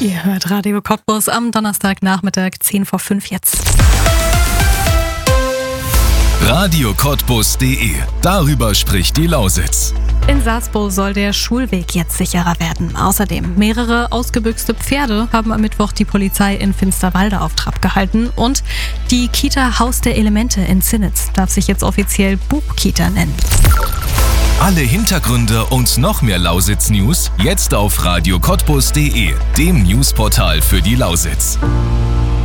Ihr hört Radio Cottbus am Donnerstagnachmittag 5:10 jetzt. RadioCottbus.de. Darüber spricht die Lausitz. In Sasbo soll der Schulweg jetzt sicherer werden. Außerdem mehrere ausgebüxte Pferde haben am Mittwoch die Polizei in Finsterwalde auf Trab gehalten. Und die Kita Haus der Elemente in Zinnitz darf sich jetzt offiziell Buchkita nennen. Alle Hintergründe und noch mehr Lausitz-News jetzt auf RadioCottbus.de, dem Newsportal für die Lausitz.